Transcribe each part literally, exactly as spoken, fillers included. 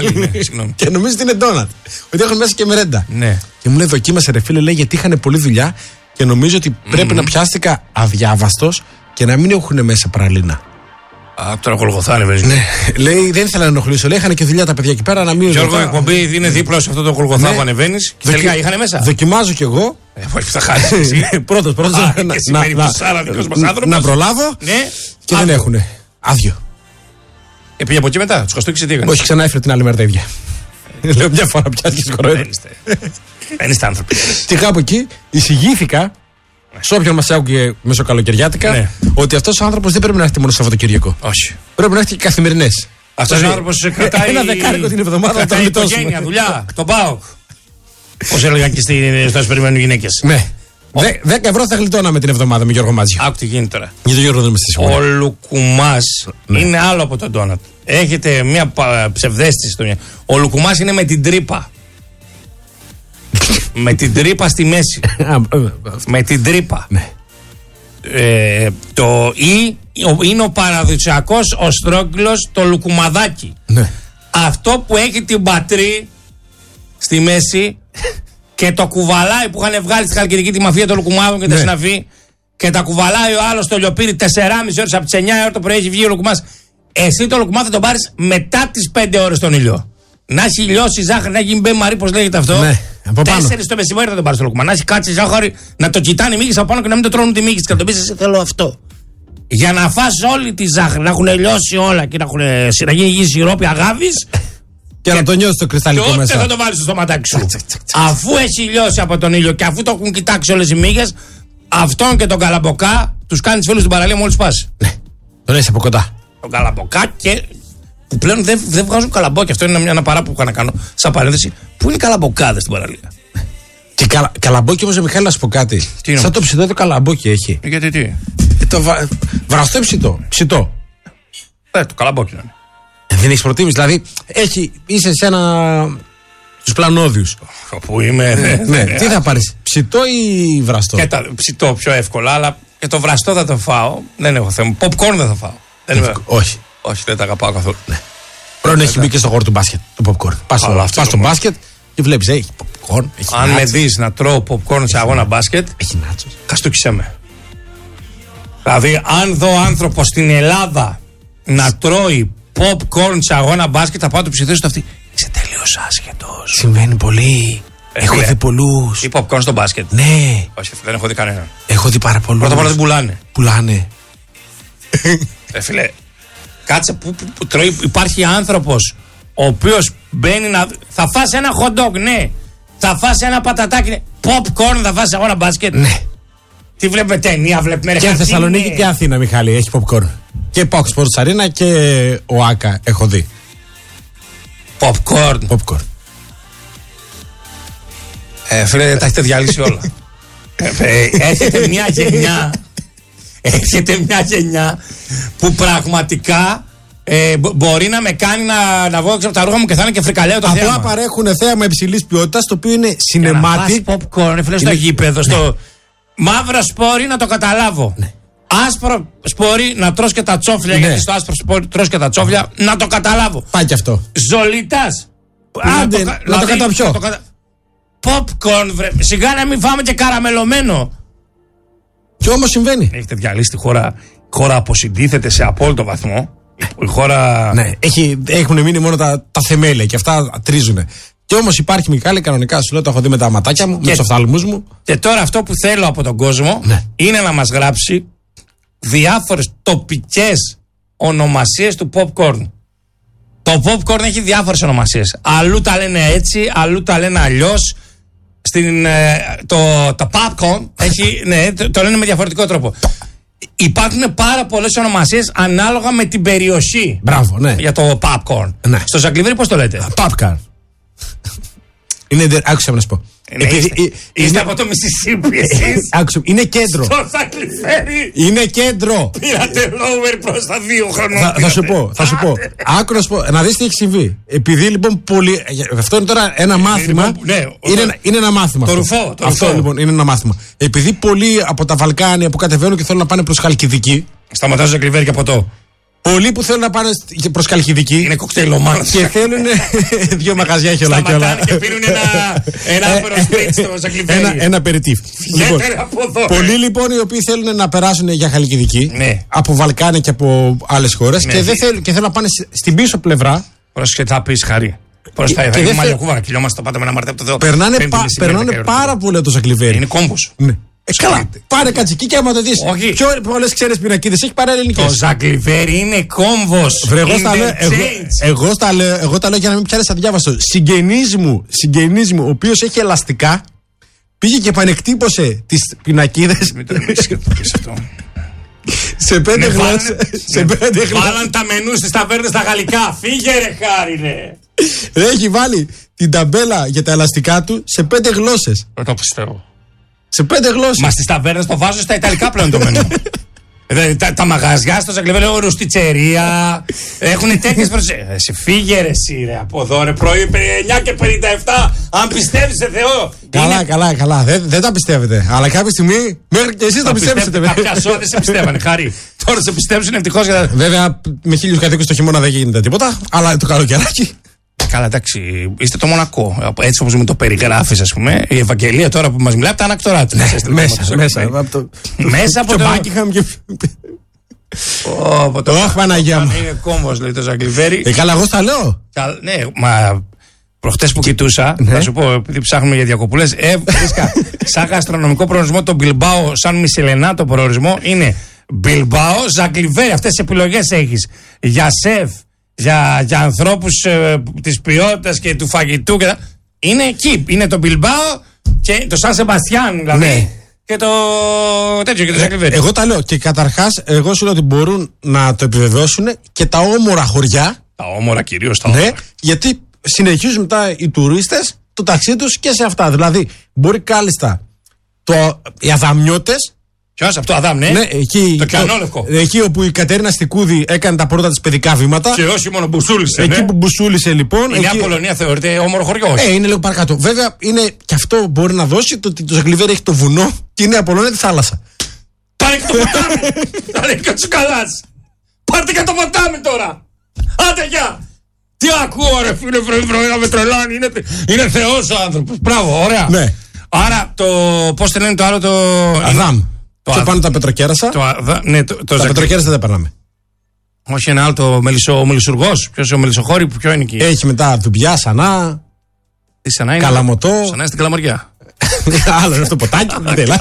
άλλη. Ναι, και νομίζει ότι είναι ντόνατ. Ότι έχουν μέσα και μερέντα. Ναι. Και μου λέει, δοκίμασε ρε φίλε, λέει, γιατί είχαν πολλή δουλειά και νομίζω ότι πρέπει mm-hmm. να πιάστηκα αδιάβαστος και να μην έχουν μέσα πραλίνα. Α, τώρα κολγοθάνε, βέβαια. Ναι, λέει, δεν ήθελα να ενοχλήσω. Λέει, είχαν και δουλειά τα παιδιά εκεί πέρα να μην. Γιώργο, η εκπομπή είναι δίπλα σε αυτό το κολγοθά που ανεβαίνει. Και Δοκι... τελικά είχαν μέσα. Δοκιμάζω κι εγώ. Ε, όχι, θα χάσει εσύ. Πρώτος, πρώτος. Να, να, να προλάβω. Ναι. Και δεν έχουνε. Άδειο. Ε, πήγε από εκεί μετά, του Καστούκη τι έκανε. Όχι, ξανά έφερε την άλλη μέρα τα ίδια. Λέω μια φορά πιάσει και κοροϊδεύει. Δεν είστε άνθρωποι. Και κάπου εκεί εισηγήθηκα. Σε όποιον μας άκουγε μεσοκαλοκαιριάτικα, ναι. ότι αυτός ο άνθρωπος δεν πρέπει να έρχεται μόνο Σαββατοκύριακο. Όχι. Πρέπει να έρχεται και καθημερινές. Αυτός ο άνθρωπος κρατάει. Ένα δεκάρικο την εβδομάδα. Κρατάει οικογένεια, δουλειά, τον ΠΑΟΚ. Πώς έλεγαν και στο όσο περιμένουν οι γυναίκες. Ναι. δέκα ευρώ θα γλιτώναμε την εβδομάδα με Γιώργο Μάτζιο. Άκου τι γίνεται τώρα. Για τον Γιώργο δεν είμαι στη σίγουρη. Ο Λουκουμάς ναι. είναι άλλο από τον ντόνατ. Έχετε μια ψευδαίσθηση στο μυαλό. Ο Λουκουμάς είναι με την τρύπα. Με την τρύπα στη μέση. Με την τρύπα. Ναι. Ε, το ή είναι ο παραδοσιακός ο στρόγγυλος, το λουκουμαδάκι. Ναι. Αυτό που έχει την πατρί στη μέση και το κουβαλάει που είχαν βγάλει στη Χαλκιδική τη μαφία των λουκουμάδων και τα ναι. συναφή και τα κουβαλάει ο άλλος στο λιοπύρι τεσσεράμισι ώρες από τις εννιά ώρα το πρωί έχει βγει ο λουκουμάς. Εσύ το λουκουμά θα τον πάρεις μετά τις πέντε ώρες τον ήλιο. Να έχει λιώσει ζάχαρη, να έχει μπε μαρί, πώς λέγεται αυτό. Ναι, τέσσερις το μεσημέρι θα τον πάρεις το λουκουμά. Να έχει κάτσει ζάχαρη, να το κοιτάνε οι μύγες από πάνω και να μην το τρώνε τη μύγες. Και να τον πεις, εσύ θέλω αυτό. Για να φας όλη τη ζάχαρη, να έχουν λιώσει όλα και να, έχουν, να γίνει γη σιρόπι αγάβης. Και, και να το νιώσει το κρυσταλλικό και μέσα. Και θα το βάλεις στο στοματάκι σου. Αφού έχει λιώσει από τον ήλιο και αφού το έχουν κοιτάξει όλες οι μύγες, αυτόν και τον καλαμποκά τους κάνει φίλους στην παραλία μόλις πας. Ναι, τον έχεις από κοντά. Τον καλαμποκά και. Που πλέον δεν, δεν βγάζουν καλαμπόκια. Αυτό είναι ένα παρά που είχα να κάνω. Σαν παρένθεση, πού είναι οι καλαμποκάδες στην παραλία. Και καλα, καλαμπόκι όμως, Μιχάλη, να σου πω κάτι. Τι σαν το ψητό το καλαμπόκι έχει. Γιατί τι. Ε, το βα... Βραστό ψητό. Ψητό. Ε, το καλαμπόκι είναι. Ε, δεν έχει προτίμηση. Δηλαδή, έχει, είσαι σε ένα. Στους πλανόδιους. Που είμαι. Ναι, ναι. Τι θα πάρεις, ψητό ή βραστό. Και τα ψητό πιο εύκολα, αλλά και το βραστό θα το φάω. Δεν έχω θέμα. Popcorn δεν θα φάω. Δεν είμαι... Όχι. Όχι, δεν τα αγαπάω καθόλου. Ναι. Πρώτον έχει μπει και στο χώρο του μπάσκετ το popcorn. Πας στο, πας στο μπάσκετ και βλέπεις, έχει popcorn. Έχει αν νάτσος. Με δεις να τρώω popcorn σε αγώνα μπάσκετ, έχει νάτσος. Καστούκισέ με. Δηλαδή, αν δω άνθρωπο στην Ελλάδα να τρώει popcorn σε αγώνα μπάσκετ, θα πάω να του ψιθέσω το αυτή. Είσαι τελείως άσχετος. Συμβαίνει πολύ. Ε, έχω δει πολλούς. Ή popcorn στο μπάσκετ. Ναι. Όχι, δεν έχω δει κανέναν. Έχω δει πάρα πολλούς. Πρώτα απ' όλα δεν πουλάνε. Πουλάνε. Ε, φίλε. Κάτσε που, που, που τρώει, υπάρχει άνθρωπος ο οποίος μπαίνει να. Θα φας ένα hot dog, ναι. Θα φας ένα πατατάκι, ναι. Popcorn θα φας αγώνα μπάσκετ. Ναι. Τι βλέπουμε, ταινία βλέπουμε. Και Θεσσαλονίκη ναι. Και Αθήνα, Μιχάλη, έχει popcorn. Και Pox Sports Arena και ο Άκα έχω δει. Popcorn. Popcorn. Ε, φίλε, τα έχετε διαλύσει όλα. ε, έχετε μια γενιά. Έχετε μια γενιά που πραγματικά ε, μπορεί να με κάνει να, να βγω έξω από τα ρούχα μου και θα είναι και φρικαλαίο το θέαμα. Απλά παρέχουν θέαμα υψηλής ποιότητας, το οποίο είναι cinematic. Να popcorn, φίλε, στο γήπεδο, ναι. Στο μαύρο σπόρι να το καταλάβω. Ναι. Άσπρο σπόρι να τρως και τα τσόφλια, ναι. Γιατί στο άσπρο σπόρι τρως και τα τσόφλια, να το καταλάβω. Πάει και αυτό. Ζολίτας. Άντε, να το, να το καταπιώ. Κατα... Popcorn, βρε. Σιγά να μην φάμε και καραμελωμένο. Και όμως συμβαίνει. Έχετε διαλύσει τη χώρα. Η χώρα αποσυντίθεται σε απόλυτο βαθμό. Η χώρα. Ναι, έχει, έχουν μείνει μόνο τα, τα θεμέλια και αυτά τρίζουν. Και όμως υπάρχει, Μιχάλη, κανονικά σου λέω, το έχω δει με τα ματάκια μου, και, με τους οφθαλμούς μου. Και τώρα αυτό που θέλω από τον κόσμο, ναι. Είναι να μας γράψει διάφορες τοπικές ονομασίες του popcorn. Το popcorn έχει διάφορες ονομασίες. Αλλού τα λένε έτσι, αλλού τα λένε αλλιώς. Στην, το, το popcorn έχει, ναι, το, το λένε με διαφορετικό τρόπο. Υπάρχουν πάρα πολλές ονομασίες ανάλογα με την περιοχή. Μπράβο, ναι. Για το popcorn. Ναι. Στο Ζαγκλιβίρι πώς το λέτε? Popcorn. Είναι, άκουσα να σου πω. Ναι, Επειδή, είστε, είναι, είστε από το Μισισίπι εσείς. Άκουσα, είναι κέντρο. Στο Ζαγκλιβίρι. Είναι κέντρο. Πήρατε lower προς τα δύο χρονών. Θα, θα σου πω, θα σου πω. Άκου να σου πω, να δεις τι έχει συμβεί. Επειδή λοιπόν πολύ. Αυτό είναι τώρα ένα μάθημα. Ναι, είναι, ένα, είναι ένα μάθημα. Το αυτό. ρουφό. Το αυτό ρουφό. Λοιπόν είναι ένα μάθημα. Επειδή πολλοί από τα Βαλκάνια που κατεβαίνουν και θέλουν να πάνε προς Χαλκιδική. Σταματάζω Ζαγκλιβίρι και ποτό. Πολλοί που θέλουν να πάνε προς Καλκιδική. Είναι κοκτέιλομάνα. Και θέλουν δύο μαγαζιά έχει όλα και όλα. Σταματάνε και πίνουν ένα απεροστρίτ στο Ζαγκλιβέρι. Ένα απεριτίφ. Πολλοί λοιπόν οι οποίοι θέλουν να περάσουν για Χαλκιδική από Βαλκάνια και από άλλες χώρες και θέλουν να πάνε στην πίσω πλευρά. Πρόσεχε, θα πεις Χαρή. Προς τα εδάφη του Μαλιακούβα να κυλιόμαστε, το πάτε με ένα μαρτέ από το Θεό. Περνάνε πάρα πολύ το Ζαγκλιβέρι. Είναι κόμβος. Ε, καλά, πάρε κατσική και άμα το δεις. Πιο πολλές ξένες πινακίδες έχει παρά ελληνικές. Το Ζαγκλιβέρι είναι κόμβος. Βρε, εγώ, τα λέω, εγώ, εγώ, τα λέω, εγώ τα λέω για να μην πιάνεις αδιάβαστο. Συγγενής μου, συγγενής μου, ο οποίος έχει ελαστικά, πήγε και πανεκτύπωσε τις πινακίδες. Μην το πεις αυτό. Σε πέντε γλώσσες. Βάλαν τα μενού στις ταβέρνες στα γαλλικά. Φύγε ρε Χάρη ρε. Έχει βάλει την ταμπέλα για τα ελαστικά του σε πέντε γλώσσες. Δεν το πιστεύω. Σε πέντε γλώσσες. Μα στις ταβέρνες το βάζω στα ιταλικά πλέον το μενού. Δηλαδή τα, τα μαγαζιά στο Ζαγκλιβέρι, ρουστιτσερία. Έχουν τέτοιες προσέγγισεις. Σε φύγε ρε εσύ ρε από εδώ ρε πρωί εννιά και πενήντα επτά. Αν πιστεύεις σε Θεό. Καλά, είναι... καλά, καλά. Δεν, δεν τα πιστεύετε. Αλλά κάποια στιγμή μέχρι και εσείς τα πιστεύετε. Κάποια σώα δεν σε πιστεύανε, Χάρη. Τώρα σε πιστεύουν ευτυχώς. Για... Βέβαια με χίλιους κατοίκους το χειμώνα δεν γίνεται τίποτα. Αλλά το καλοκαιράκι. Καλά, εντάξει, είστε το Μονακό. Έτσι όπως μου το περιγράφεις, ας πούμε. Η Ευαγγελία τώρα που μας μιλάει από τα ανακτορά του. Μέσα, μέσα, μέσα. Από το, μέσα από το. Buckingham και. Από το. Όχι, Παναγία μου. Είναι κόμβος, λέει το Ζαγκλιβέρι. Ε, καλά, εγώ στα λέω. Ναι, μα. Προχτές που κοιτούσα, θα σου πω, επειδή ψάχνουμε για διακοπούλες, ε, βρίσκα σαν γαστρονομικό προορισμό το Μπιλμπάο, σαν μισελενάτο προορισμό, είναι Μπιλμπάο, Ζαγκλιβέρι. Αυτές τις επιλογές έχεις για σεφ. Για, για ανθρώπους ε, της ποιότητας και του φαγητού και τα... Είναι εκεί, είναι το Μπιλμπάο και το Σαν Σεμπαστιάν δηλαδή, ναι. Και το τέτοιο και το Ζαγκλιβέρι. Εγώ τα λέω και καταρχάς εγώ σου λέω ότι μπορούν να το επιβεβαιώσουν και τα όμορα χωριά. Τα όμορα κυρίως τα ναι, όμορα. Γιατί συνεχίζουν μετά οι τουρίστες το ταξίδι τους και σε αυτά. Δηλαδή μπορεί κάλλιστα το, οι Αδαμιώτες. Ποιος αυτό, Αδάμ, ναι. ναι εκεί, το Κιανόλευκο. Εκεί όπου η Κατερίνα Στικούδη έκανε τα πρώτα της παιδικά βήματα. Και όχι μόνο μπουσούλησε. Εκεί ναι. που μπουσούλησε λοιπόν. Η Νέα εκεί... Πολωνία θεωρείται όμορο χωριό. Ε, είναι λίγο παρακάτω. Βέβαια είναι και αυτό μπορεί να δώσει το ότι το Ζαγκλιβέρι έχει το βουνό και η Νέα Πολωνία τη θάλασσα. Πάρε και το ποτάμι! Πάρε και του καλάς! Πάρτε και το ποτάμι τώρα! Άντε γεια! Τι ακούω ρε φίλε βρε με τρελάνει, είναι, είναι θεός ο άνθρωπος. Μπράβο, ωραία. Ναι. Άρα το, πώς το λένε το άλλο το... Αδάμ. Το και πάνω τα πετροκέρασα. Το, α, ναι, το, το τα ζακ... πετροκέρασα δεν περνάμε. Όχι ένα άλλο το μελισσο, ο μελισσουργός. Ποιος ο μελισσοχώρη που ποιο είναι εκεί. Έχει μετά Δουμπιά, Σανά. Τι Σανά είναι. Καλαμωτό. Σανά είναι στην Καλαμαριά. Άλλο είναι αυτό ποτάκι.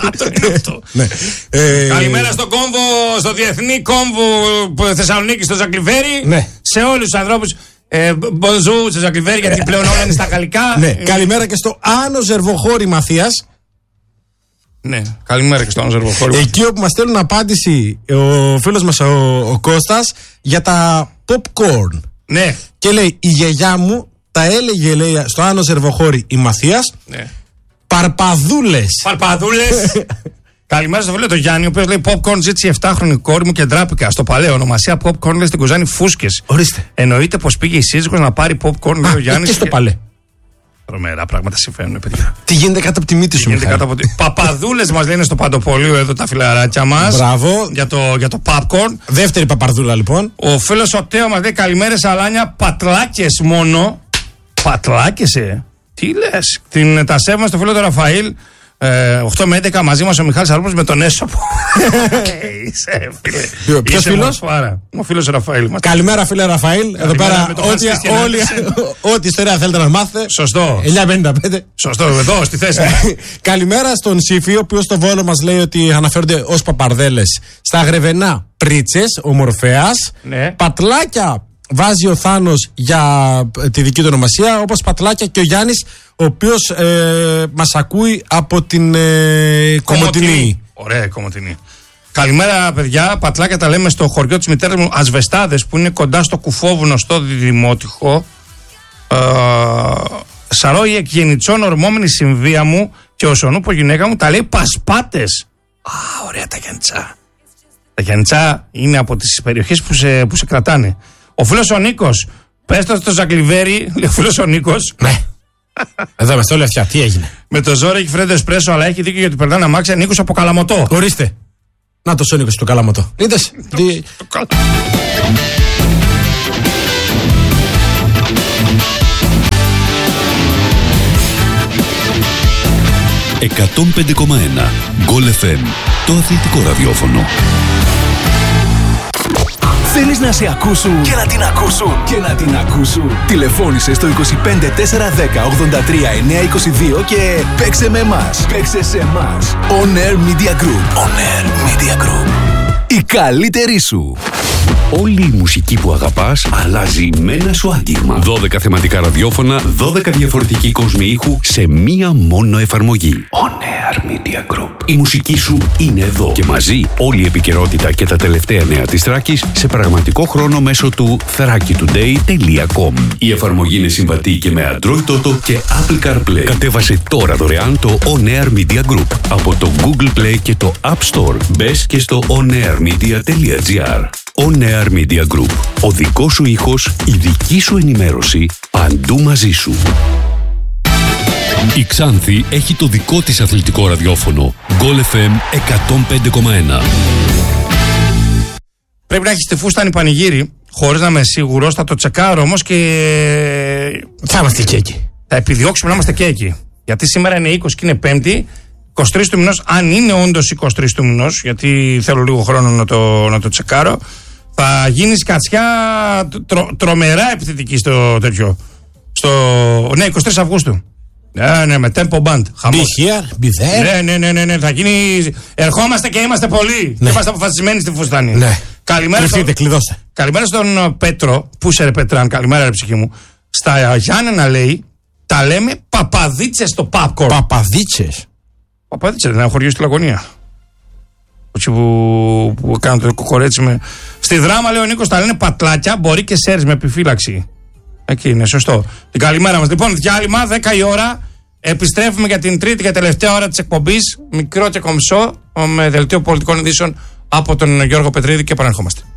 Καλημέρα στον κόμβο, στο διεθνή κόμβο Θεσσαλονίκη, στο Ζαγκλιβέρι. Ναι. Σε όλους τους ανθρώπους. Μποζού, στο Ζαγκλιβέρι, γιατί πλέον όλα είναι στα γαλλικά. Ναι. Καλημέρα και στο Άνω Ζερβοχώρη Μαθίας. Ναι, καλημέρα και στο Άνω Ζερβοχώρη. Εκεί όπου μας στέλνουν απάντηση ο φίλος μας ο, ο Κώστας για τα popcorn. Ναι. Και λέει η γιαγιά μου τα έλεγε λέει, στο Άνω Ζερβοχώρη η Μαθίας. Ναι. Παρπαδούλες. Παρπαδούλες. Καλημέρα στο φίλο το Γιάννη, ο οποίος λέει popcorn ζήτησε επτάχρονη κόρη μου και ντράπηκα. Στο παλαιό ονομασία popcorn λέει στην Κουζάνη φούσκες. Ορίστε. Εννοείται πως πήγε η σύζυγος να πάρει popcorn, λέει ο Γιάννης. Και στο παλαιό. Τρομερά πράγματα συμβαίνουν, παιδιά. Τι γίνεται κάτω από τη μύτη σου, Μιχάλη. Από τη... Παπαδούλες μας λένε στο Παντοπολείο εδώ τα φιλαράκια μας. Μπράβο. Για το, για το popcorn. Δεύτερη παπαρδούλα λοιπόν. Ο φίλος ο Τέο μας λέει καλημέρες Αλάνια, πατλάκες μόνο. Πατλάκες, ε. Τι λες. Την, τα σέβομαι στο φίλο του Ραφαήλ. Ε, οκτώ με έντεκα μαζί μας ο Μιχάλης Αρρούπος με τον Έσωπο. Είσαι φίλε. Ποιος φίλος? Ο φίλος Ραφαήλ. Καλημέρα φίλε Ραφαήλ. Εδώ πέρα ό,τι ιστορία θέλετε να μάθετε. Σωστό. εννιά πενήντα πέντε. Σωστό, εδώ στη θέση. Καλημέρα στον Σύφη, ο οποίος στο Βόλο μας λέει ότι αναφέρονται ως παπαρδέλες. Στα Γρεβενά πρίτσες, ο Μορφέας. Πατλάκια βάζει ο Θάνος για τη δική του ονομασία, όπως πατλάκια και ο Γιάννης, ο οποίος ε, μας ακούει από την ε, Κομοτηνή. Ωραία, Κομοτηνή. Καλημέρα, παιδιά. Πατλάκια τα λέμε στο χωριό της μητέρας μου, Ασβεστάδες, που είναι κοντά στο Κουφόβουνο, στο Δημότυχο. Ε, Σαρώ η εκγεννητσόν ορμόμενη συμβία μου και ο Σονούπο γυναίκα μου τα λέει Πασπάτες. Α, ωραία τα Γιάννητσά. Τα Γιάννητσά είναι από τις περιοχές που σε, που σε κρατάνε. Ο φίλος ο Νίκος, πες το στο Ζαγκλιβέρι, λέει ο φίλος ο Νίκος. Ναι. Εδώ είμαστε όλοι αυτιά, τι έγινε. Με το ζόρι έχει φρέντο εσπρέσο, αλλά έχει δίκιο γιατί περνάνε αμάξια Νίκος από Καλαμωτό. Ορίστε. Να το Σόνικος του Καλαμωτό. Είδες. Δι... εκατόν πέντε κόμμα ένα Γκολ εφ εμ, το αθλητικό ραδιόφωνο. Θέλεις να σε ακούσουν και να την ακούσουν και να την ακούσουν. Τηλεφώνησε στο είκοσι πέντε τετρακόσια δέκα ογδόντα τρία εννιακόσια είκοσι δύο και παίξε με εμάς. Παίξε σε εμάς. On Air Media Group. On Air Media Group. Η καλύτερη σου. Όλη η μουσική που αγαπάς αλλάζει με ένα σου άγγιγμα. δώδεκα θεματικά ραδιόφωνα, δώδεκα διαφορετικοί κόσμοι ήχου σε μία μόνο εφαρμογή. On Air Media Group. Η μουσική σου είναι εδώ. Και μαζί όλη η επικαιρότητα και τα τελευταία νέα της Θράκης σε πραγματικό χρόνο μέσω του θράκη τουντέι τελεία κομ. Η εφαρμογή είναι συμβατή και με Android Auto και Apple CarPlay. Κατέβασε τώρα δωρεάν το On Air Media Group από το Google Play και το App Store. Μπες και στο onairmedia τελεία gr. On Air Media Group. Ο δικός σου ήχος, η δική σου ενημέρωση, παντού μαζί σου. Η Ξάνθη έχει το δικό της αθλητικό ραδιόφωνο. Γκολ εφ εμ εκατόν πέντε κόμμα ένα. Πρέπει να έχεις τη φούστανη πανηγύρι, χωρίς να είμαι σίγουρος, θα το τσεκάρω όμως και θα είμαστε και εκεί. Θα επιδιώξουμε να είμαστε και εκεί. Γιατί σήμερα είναι είκοσι και είναι Πέμπτη, είκοσι τρεις του μηνός, αν είναι όντως είκοσι τρεις του μηνός, γιατί θέλω λίγο χρόνο να το, να το τσεκάρω, θα γίνει σκατσιά τρο, τρομερά επιθετική στο τέτοιο. Στο, ναι, είκοσι τρεις Αυγούστου. Ναι, ναι, με tempo band. Be here, be there. Ναι, ναι, ναι, ναι, ναι, θα γίνει. Ερχόμαστε και είμαστε πολλοί. Ναι. Είμαστε αποφασισμένοι στη φουστάνη. Ναι. Καλημέρα, Κρυφτείτε, στον... καλημέρα στον Πέτρο. Πού είσαι, ρε Πέτραν, καλημέρα, ρε ψυχή μου. Στα Γιάννενα λέει, τα λέμε παπαδίτσες στο popcorn. Παπαδίτσες. Παπαδίτσες, ένα χωριό στη Λαγωνία. Έτσι που, που κάνω το κοκορέτσι με. Στη Δράμα, λέει ο Νίκος, τα λένε πατλάκια, μπορεί και σέρς με επιφύλαξη. Εκεί είναι, σωστό. Την καλημέρα μας. Λοιπόν, διάλειμμα, δέκα η ώρα. Επιστρέφουμε για την τρίτη και τελευταία ώρα της εκπομπής. Μικρό και κομψό, με δελτίο πολιτικών ειδήσεων από τον Γιώργο Πετρίδη και επανερχόμαστε.